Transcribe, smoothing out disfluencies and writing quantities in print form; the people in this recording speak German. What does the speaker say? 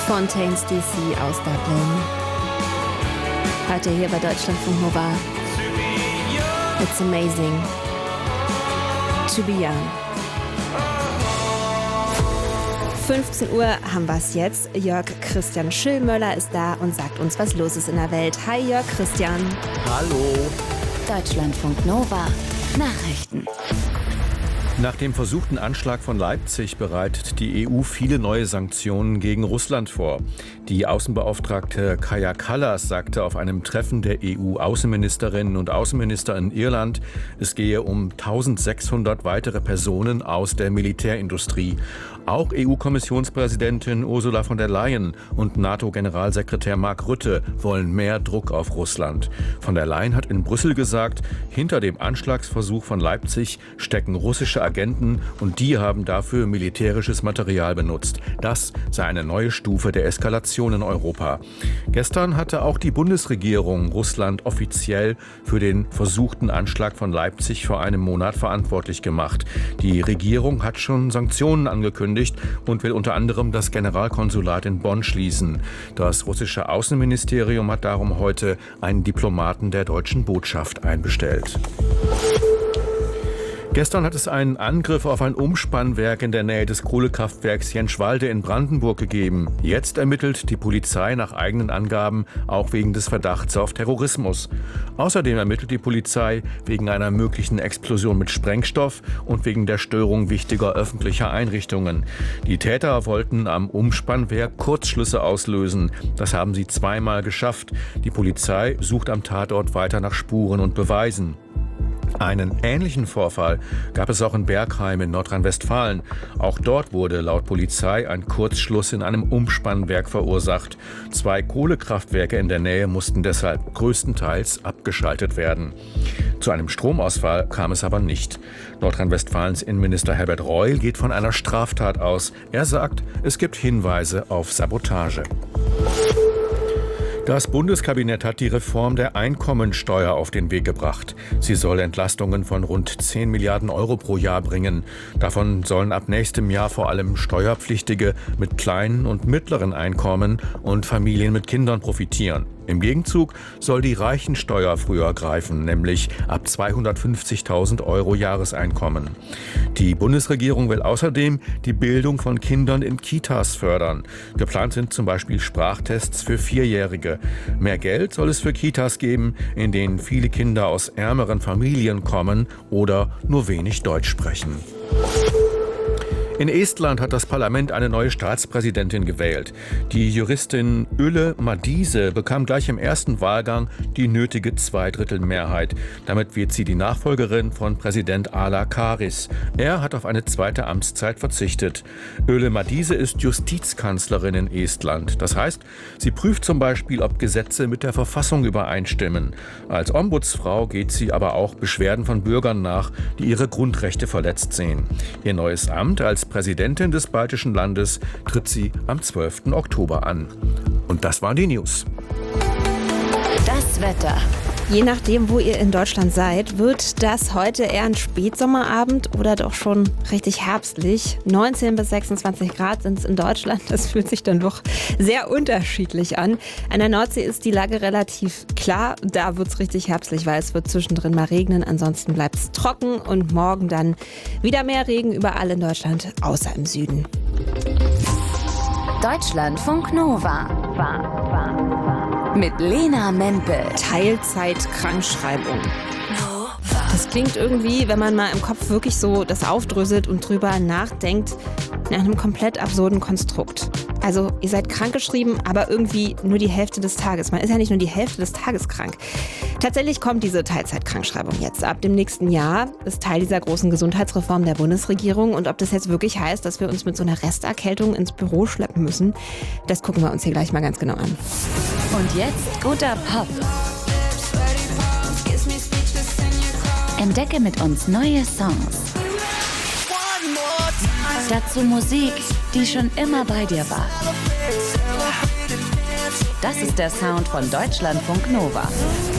Fontaines DC aus Dublin. Heute hier bei Deutschlandfunk Nova. It's amazing to be young. 15 Uhr haben wir es jetzt. Jörg Christian Schillmöller ist da und sagt uns, was los ist in der Welt. Hi Jörg Christian. Hallo. Deutschlandfunk Nova. Nachrichten. Nach dem versuchten Anschlag von Leipzig bereitet die EU viele neue Sanktionen gegen Russland vor. Die Außenbeauftragte Kaja Kallas sagte auf einem Treffen der EU-Außenministerinnen und Außenminister in Irland, es gehe um 1600 weitere Personen aus der Militärindustrie. Auch EU-Kommissionspräsidentin Ursula von der Leyen und NATO-Generalsekretär Mark Rutte wollen mehr Druck auf Russland. Von der Leyen hat in Brüssel gesagt, hinter dem Anschlagsversuch von Leipzig stecken russische Agenten und die haben dafür militärisches Material benutzt. Das sei eine neue Stufe der Eskalation in Europa. Gestern hatte auch die Bundesregierung Russland offiziell für den versuchten Anschlag von Leipzig vor einem Monat verantwortlich gemacht. Die Regierung hat schon Sanktionen angekündigt und will unter anderem das Generalkonsulat in Bonn schließen. Das russische Außenministerium hat darum heute einen Diplomaten der deutschen Botschaft einbestellt. Gestern hat es einen Angriff auf ein Umspannwerk in der Nähe des Kohlekraftwerks Jenschwalde in Brandenburg gegeben. Jetzt ermittelt die Polizei nach eigenen Angaben auch wegen des Verdachts auf Terrorismus. Außerdem ermittelt die Polizei wegen einer möglichen Explosion mit Sprengstoff und wegen der Störung wichtiger öffentlicher Einrichtungen. Die Täter wollten am Umspannwerk Kurzschlüsse auslösen. Das haben sie zweimal geschafft. Die Polizei sucht am Tatort weiter nach Spuren und Beweisen. Einen ähnlichen Vorfall gab es auch in Bergheim in Nordrhein-Westfalen. Auch dort wurde laut Polizei ein Kurzschluss in einem Umspannwerk verursacht. 2 Kohlekraftwerke in der Nähe mussten deshalb größtenteils abgeschaltet werden. Zu einem Stromausfall kam es aber nicht. Nordrhein-Westfalens Innenminister Herbert Reul geht von einer Straftat aus. Er sagt, es gibt Hinweise auf Sabotage. Das Bundeskabinett hat die Reform der Einkommensteuer auf den Weg gebracht. Sie soll Entlastungen von rund 10 Milliarden Euro pro Jahr bringen. Davon sollen ab nächstem Jahr vor allem Steuerpflichtige mit kleinen und mittleren Einkommen und Familien mit Kindern profitieren. Im Gegenzug soll die Reichensteuer früher greifen, nämlich ab 250.000 Euro Jahreseinkommen. Die Bundesregierung will außerdem die Bildung von Kindern in Kitas fördern. Geplant sind zum Beispiel Sprachtests für 4-Jährige. Mehr Geld soll es für Kitas geben, in denen viele Kinder aus ärmeren Familien kommen oder nur wenig Deutsch sprechen. In Estland hat das Parlament eine neue Staatspräsidentin gewählt. Die Juristin Yle Madise bekam gleich im ersten Wahlgang die nötige 2/3-Mehrheit. Damit wird sie die Nachfolgerin von Präsident Ala Karis. Er hat auf eine zweite Amtszeit verzichtet. Yle Madise ist Justizkanzlerin in Estland. Das heißt, sie prüft zum Beispiel, ob Gesetze mit der Verfassung übereinstimmen. Als Ombudsfrau geht sie aber auch Beschwerden von Bürgern nach, die ihre Grundrechte verletzt sehen. Ihr neues Amt als Präsidentin des baltischen Landes tritt sie am 12. Oktober an. Und das waren die News. Das Wetter. Je nachdem, wo ihr in Deutschland seid, wird das heute eher ein Spätsommerabend oder doch schon richtig herbstlich. 19 bis 26 Grad sind es in Deutschland. Das fühlt sich dann doch sehr unterschiedlich an. An der Nordsee ist die Lage relativ klar. Da wird es richtig herbstlich, weil es wird zwischendrin mal regnen. Ansonsten bleibt es trocken und morgen dann wieder mehr Regen überall in Deutschland, außer im Süden. Deutschlandfunk Nova. Mit Lena Mempel. Teilzeit-Krankschreibung. Das klingt irgendwie, wenn man mal im Kopf wirklich so das aufdröselt und drüber nachdenkt, nach einem komplett absurden Konstrukt. Also ihr seid krankgeschrieben, aber irgendwie nur die Hälfte des Tages. Man ist ja nicht nur die Hälfte des Tages krank. Tatsächlich kommt diese Teilzeitkrankschreibung jetzt. Ab dem nächsten Jahr ist Teil dieser großen Gesundheitsreform der Bundesregierung. Und ob das jetzt wirklich heißt, dass wir uns mit so einer Resterkältung ins Büro schleppen müssen, das gucken wir uns hier gleich mal ganz genau an. Und jetzt guter Pop. Entdecke mit uns neue Songs. Dazu Musik, die schon immer bei dir war. Das ist der Sound von Deutschlandfunk Nova.